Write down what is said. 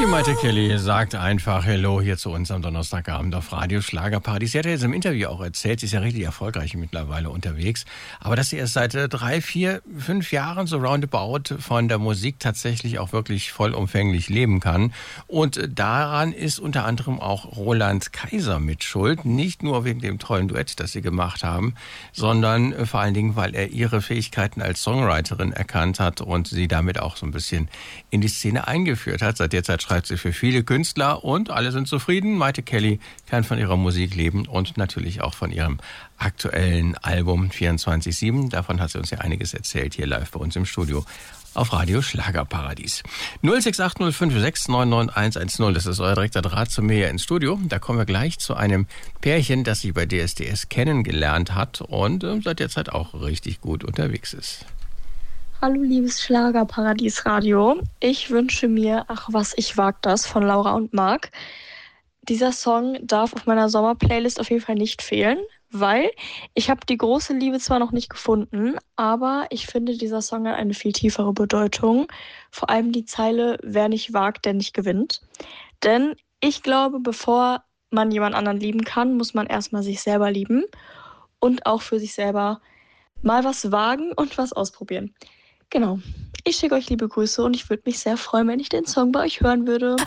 Die Maite Kelly sagt einfach Hello hier zu uns am Donnerstagabend auf Radio Schlagerparty. Sie hat ja jetzt im Interview auch erzählt, sie ist ja richtig erfolgreich mittlerweile unterwegs, aber dass sie erst seit 3, 4, 5 Jahren so roundabout von der Musik tatsächlich auch wirklich vollumfänglich leben kann. Und daran ist unter anderem auch Roland Kaiser mit schuld. Nicht nur wegen dem tollen Duett, das sie gemacht haben, sondern vor allen Dingen, weil er ihre Fähigkeiten als Songwriterin erkannt hat und sie damit auch so ein bisschen in die Szene eingeführt hat. Seit der Zeit schreibt sie für viele Künstler und alle sind zufrieden. Maite Kelly kann von ihrer Musik leben und natürlich auch von ihrem aktuellen Album 24/7. Davon hat sie uns ja einiges erzählt hier live bei uns im Studio auf Radio Schlagerparadies. 06805699110, das ist euer direkter Draht zu mir hier ins Studio. Da kommen wir gleich zu einem Pärchen, das sich bei DSDS kennengelernt hat und seit der Zeit auch richtig gut unterwegs ist. Hallo liebes Schlagerparadies-Radio. Ich wünsche mir Ach was, ich wag das von Laura und Marc. Dieser Song darf auf meiner Sommerplaylist auf jeden Fall nicht fehlen, weil ich habe die große Liebe zwar noch nicht gefunden, aber ich finde, dieser Song hat eine viel tiefere Bedeutung. Vor allem die Zeile, wer nicht wagt, der nicht gewinnt. Denn ich glaube, bevor man jemand anderen lieben kann, muss man erstmal sich selber lieben und auch für sich selber mal was wagen und was ausprobieren. Genau. Ich schicke euch liebe Grüße und ich würde mich sehr freuen, wenn ich den Song bei euch hören würde.